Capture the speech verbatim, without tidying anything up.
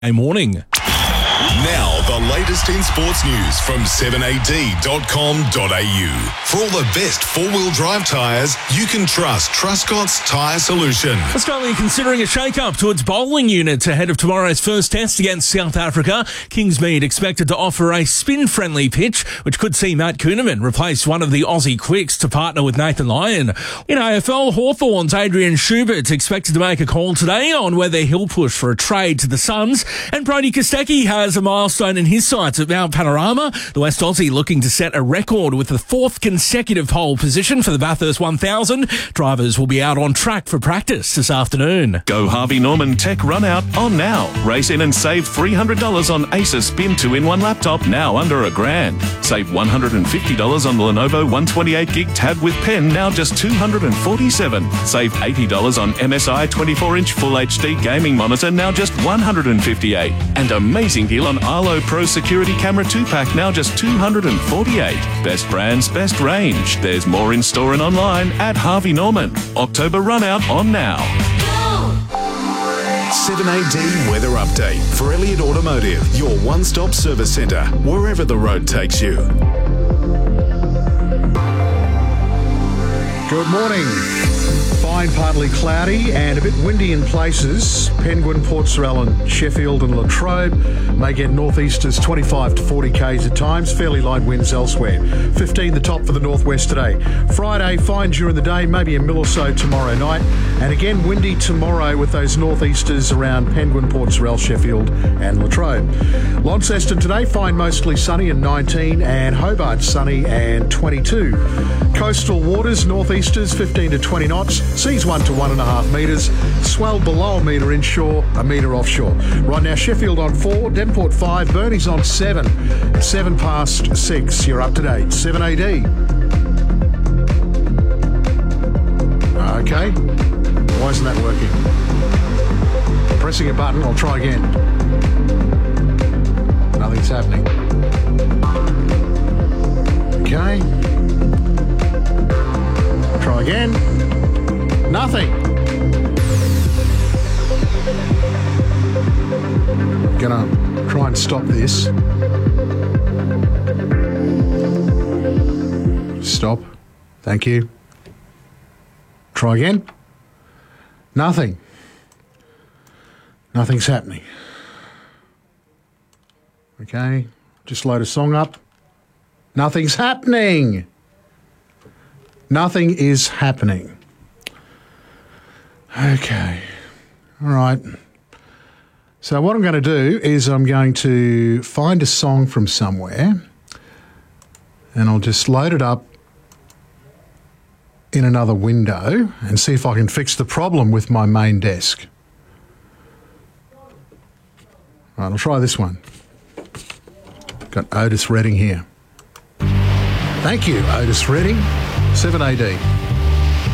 Morning. Now, the latest in sports news from seven a d dot com dot a u. For all the best four-wheel drive tyres, you can trust Truscott's Tyre Solution. Australia considering a shake-up to its bowling unit ahead of tomorrow's first test against South Africa. Kingsmead expected to offer a spin-friendly pitch, which could see Matt Kuhnemann replace one of the Aussie quicks to partner with Nathan Lyon. In A F L, Hawthorn's Adrian Schubert expected to make a call today on whether he'll push for a trade to the Suns. And Brody Kostecki has a milestone in his sights at Mount Panorama. The West Aussie looking to set a record with the fourth consecutive pole position for the Bathurst one thousand. Drivers will be out on track for practice this afternoon. Go Harvey Norman Tech Run Out on now. Race in and save three hundred dollars on Acer Spin two in one laptop, now under a grand. Save one hundred fifty dollars on the Lenovo one twenty-eight gig tab with pen, now just two hundred forty-seven dollars. Save eighty dollars on M S I twenty-four inch Full H D gaming monitor, now just one hundred fifty-eight dollars. And amazing deal on Arlo Pro Security Camera two pack, now just two hundred forty-eight dollars. Best brands, best range. There's more in store and online at Harvey Norman. October Run Out on now. seven A D Weather Update for Elliott Automotive, your one-stop service centre, wherever the road takes you. Good morning. Fine, partly cloudy and a bit windy in places. Penguin, Port Sorell, Sheffield and Latrobe may get northeasters twenty-five to forty k's at times. Fairly light winds elsewhere. fifteen the top for the northwest today. Friday, fine during the day, maybe a mil or so tomorrow night. And again, windy tomorrow with those northeasters around Penguin, Port Sorell, Sheffield and Latrobe. Launceston today, fine, mostly sunny and nineteen, and Hobart sunny and twenty-two. Coastal waters, northeasters fifteen to twenty knots. Seas one to one and a half metres. Swell below a metre inshore, a metre offshore. Right now, Sheffield on four, Devonport five, Burnie's on seven. Seven past six. You're up to date. seven A D. Okay. Why isn't that working? Pressing a button. I'll try again. Nothing's happening. Okay. Try again. Nothing. Gonna try and stop this. Stop. Thank you. Try again. Nothing. Nothing's happening. Okay. Just load a song up. Nothing's happening. Nothing is happening. Okay. All right. So what I'm going to do is I'm going to find a song from somewhere and I'll just load it up in another window and see if I can fix the problem with my main desk. All right, I'll try this one. Got Otis Redding here. Thank you, Otis Redding. seven A D.